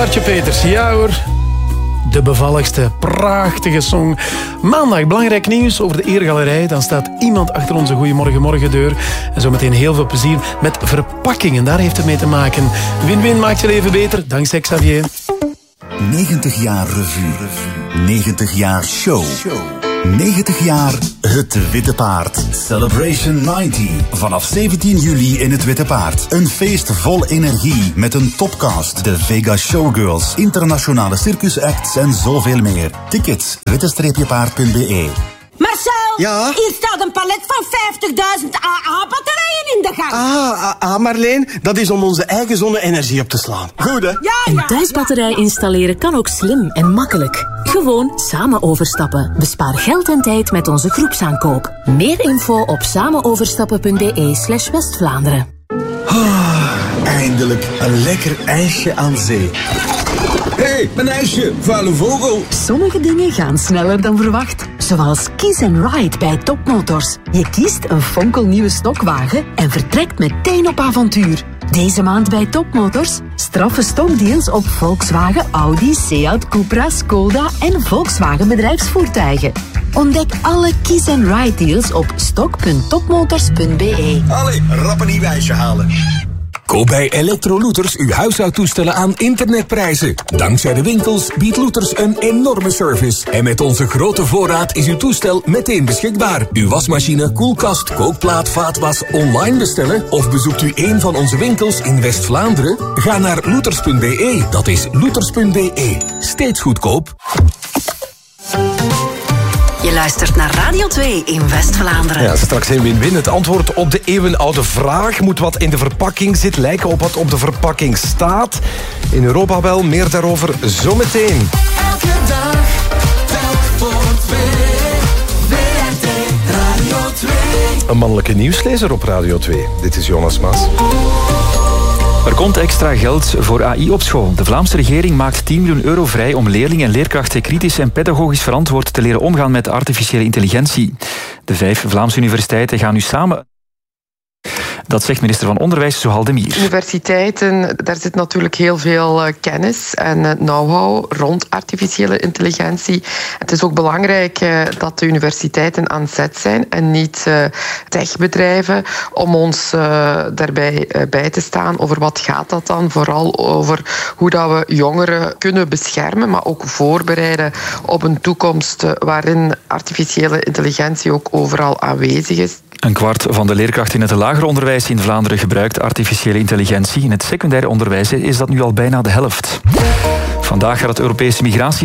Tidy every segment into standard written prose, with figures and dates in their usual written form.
Saartje Peters, ja hoor. De bevalligste, prachtige song. Maandag belangrijk nieuws over de Eergalerij. Dan staat iemand achter onze Goeiemorgen-morgendeur. En zometeen heel veel plezier met verpakkingen. Daar heeft het mee te maken. Win-win maakt je leven beter, dankzij Xavier. 90 jaar revue. 90 jaar show. 90 jaar Het Witte Paard. Celebration 90. Vanaf 17 juli in Het Witte Paard. Een feest vol energie met een topcast. De Vega Showgirls, internationale circusacts en zoveel meer. Tickets witte-paard.be. Marcel, ja? Hier staat een palet van 50.000 AA-batterijen in de gang. Marleen, dat is om onze eigen zonne-energie op te slaan. Goed, hè? Ja. Een thuisbatterij installeren kan ook slim en makkelijk. Gewoon samen overstappen. Bespaar geld en tijd met onze groepsaankoop. Meer info op samenoverstappen.be/West-Vlaanderen. Eindelijk een lekker ijsje aan zee. Hé, een ijsje, vuile vogel. Sommige dingen gaan sneller dan verwacht. Zoals Kiss and Ride bij Topmotors. Je kiest een fonkelnieuwe stokwagen en vertrekt meteen op avontuur. Deze maand bij Topmotors straffe stokdeals op Volkswagen, Audi, Seat, Cupra, Skoda en Volkswagen bedrijfsvoertuigen. Ontdek alle Kiss and Ride deals op stok.topmotors.be. Allee, rap een nieuw ijsje halen. Koop bij Electro-Looters uw huishoudtoestellen aan internetprijzen. Dankzij de winkels biedt Looters een enorme service. En met onze grote voorraad is uw toestel meteen beschikbaar. Uw wasmachine, koelkast, kookplaat, vaatwas online bestellen? Of bezoekt u een van onze winkels in West-Vlaanderen? Ga naar looters.be. Dat is looters.be. Steeds goedkoop. Je luistert naar Radio 2 in West-Vlaanderen. Ja, straks een win-win. Het antwoord op de eeuwenoude vraag. Moet wat in de verpakking zit lijken op wat op de verpakking staat? In Europa wel, meer daarover zometeen. Elke dag, telk voor twee. WRT Radio 2. Een mannelijke nieuwslezer op Radio 2. Dit is Jonas Maas. Er komt extra geld voor AI op school. De Vlaamse regering maakt 10 miljoen euro vrij om leerlingen en leerkrachten kritisch en pedagogisch verantwoord te leren omgaan met artificiële intelligentie. De 5 Vlaamse universiteiten gaan nu samen. Dat zegt minister van Onderwijs Zuhal de Mier. Universiteiten, daar zit natuurlijk heel veel kennis en know-how rond artificiële intelligentie. Het is ook belangrijk dat de universiteiten aan zet zijn en niet techbedrijven om ons daarbij bij te staan. Over wat gaat dat dan? Vooral over hoe dat we jongeren kunnen beschermen, maar ook voorbereiden op een toekomst waarin artificiële intelligentie ook overal aanwezig is. Een kwart van de leerkrachten in het lager onderwijs in Vlaanderen gebruikt artificiële intelligentie. In het secundair onderwijs is dat nu al bijna de helft. Vandaag gaat het Europese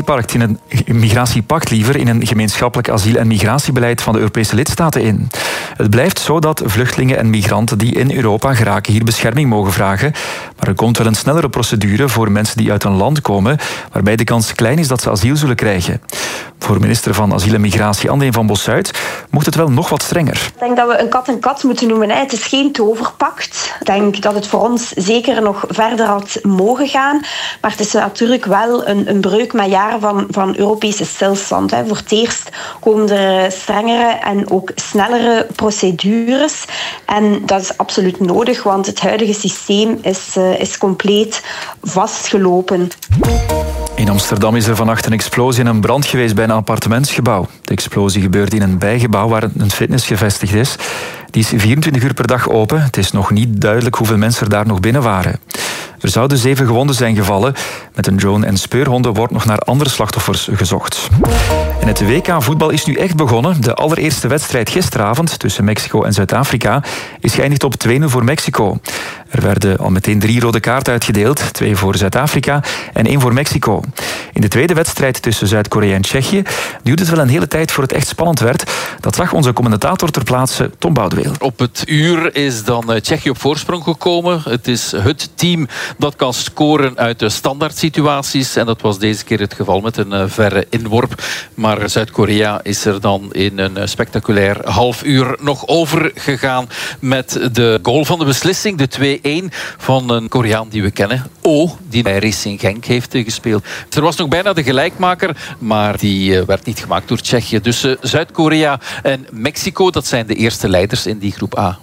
migratiepact in een gemeenschappelijk asiel- en migratiebeleid van de Europese lidstaten in. Het blijft zo dat vluchtelingen en migranten die in Europa geraken hier bescherming mogen vragen. Maar er komt wel een snellere procedure voor mensen die uit een land komen waarbij de kans klein is dat ze asiel zullen krijgen. Voor minister van Asiel en Migratie André van Bossuit mocht het wel nog wat strenger. Ik denk dat we een kat en kat moeten noemen. Het is geen toverpact. Ik denk dat het voor ons zeker nog verder had mogen gaan. Maar het is natuurlijk wel een breuk met jaren van Europese stilstand. Voor het eerst komen er strengere en ook snellere procedures. En dat is absoluut nodig, want het huidige systeem is compleet vastgelopen. In Amsterdam is er vannacht een explosie en een brand geweest bij een appartementsgebouw. De explosie gebeurde in een bijgebouw waar een fitness gevestigd is. Die is 24 uur per dag open. Het is nog niet duidelijk hoeveel mensen er daar nog binnen waren. Er zouden 7 gewonden zijn gevallen. Met een drone en speurhonden wordt nog naar andere slachtoffers gezocht. En het WK-voetbal is nu echt begonnen. De allereerste wedstrijd gisteravond tussen Mexico en Zuid-Afrika is geëindigd op 2-0 voor Mexico. Er werden al meteen 3 rode kaarten uitgedeeld. 2 voor Zuid-Afrika en 1 voor Mexico. In de tweede wedstrijd tussen Zuid-Korea en Tsjechië duurde het wel een hele tijd voor het echt spannend werd. Dat zag onze commentator ter plaatse, Tom Boudeweel. Op het uur is dan Tsjechië op voorsprong gekomen. Het is het team dat kan scoren uit de standaard situaties. En dat was deze keer het geval met een verre inworp. Maar Zuid-Korea is er dan in een spectaculair half uur nog over gegaan met de goal van de beslissing. De 2-1 van een Koreaan die we kennen. Die bij Racing Genk heeft gespeeld. Er was nog bijna de gelijkmaker, maar die werd niet gemaakt door Tsjechië. Dus Zuid-Korea en Mexico, dat zijn de eerste leiders in die groep A.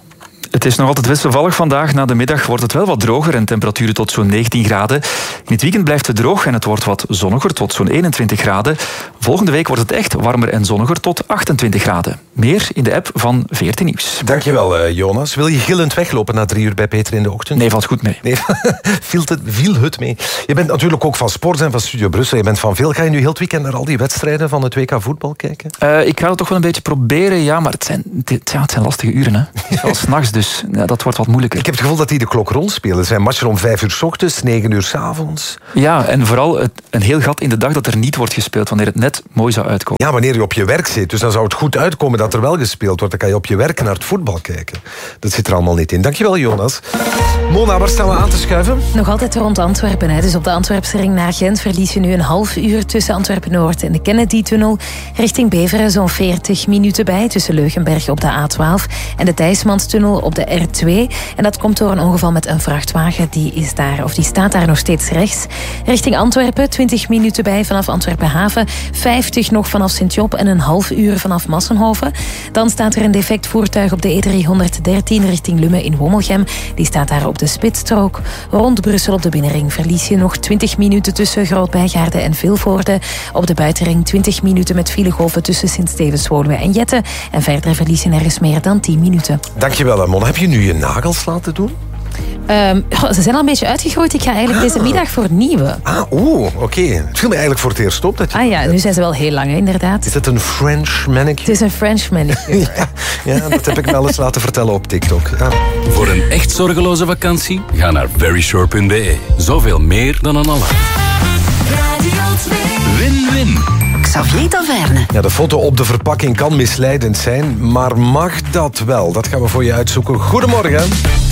Het is nog altijd wisselvallig vandaag. Na de middag wordt het wel wat droger en temperaturen tot zo'n 19 graden. In het weekend blijft het droog en het wordt wat zonniger tot zo'n 21 graden. Volgende week wordt het echt warmer en zonniger tot 28 graden. Meer in de app van VRT Nieuws. Dankjewel, Jonas. Wil je gillend weglopen na 3 uur bij Peter in de ochtend? Nee, valt goed mee. Nee, viel het mee. Je bent natuurlijk ook van sport en van Studio Brussel. Je bent van veel. Ga je nu heel het weekend naar al die wedstrijden van het WK voetbal kijken? Ik ga het toch wel een beetje proberen, ja, maar het zijn lastige uren. Hè. Het is wel 's nachts, dus ja, dat wordt wat moeilijker. Ik heb het gevoel dat die de klok rondspelen. Er zijn matchen om 5 uur 's ochtends, 9 uur 's avonds. Ja, en vooral een heel gat in de dag dat er niet wordt gespeeld, wanneer het net mooi zou uitkomen. Ja, wanneer je op je werk zit. Dus dan zou het goed uitkomen dat er wel gespeeld wordt. Dan kan je op je werk naar het voetbal kijken. Dat zit er allemaal niet in. Dankjewel, Jonas. Mona, waar staan we aan te schuiven? Nog altijd rond Antwerpen. Hè. Dus op de Antwerpse ring naar Gent verlies je nu een half uur tussen Antwerpen-Noord en de Kennedy-tunnel. Richting Beveren zo'n 40 minuten bij, tussen Leugenberg op de A12 en de Thijsmanstunnel op de R2. En dat komt door een ongeval met een vrachtwagen. Die staat daar nog steeds rechts. Richting Antwerpen, 20 minuten bij vanaf Antwerpen-Haven. 50 nog vanaf Sint-Job en een half uur vanaf Massenhoven. Dan staat er een defect voertuig op de E313 richting Lummen in Wommelgem. Die staat daar op de spitsstrook. Rond Brussel op de binnenring verlies je nog 20 minuten tussen Groot-Bijgaarde en Vilvoorde. Op de buitenring 20 minuten met filegolven tussen Sint-Stevens-Woluwe en Jette. En verder verlies je nergens meer dan 10 minuten. Dankjewel, Mona. Heb je nu je nagels laten doen? Ze zijn al een beetje uitgegroeid. Ik ga eigenlijk deze middag voor nieuwe. Oké. Het viel me eigenlijk voor het eerst op. Dat je nu zijn ze wel heel lang, hè, inderdaad. Is het een French manicure? Het is een French manicure. ja, dat heb ik wel eens laten vertellen op TikTok. Ja. Voor een echt zorgeloze vakantie, ga naar verysure.be. Zoveel meer dan een alarm. Win-win. Xavier Taverne. Ja, de foto op de verpakking kan misleidend zijn, maar mag dat wel? Dat gaan we voor je uitzoeken. Goedemorgen.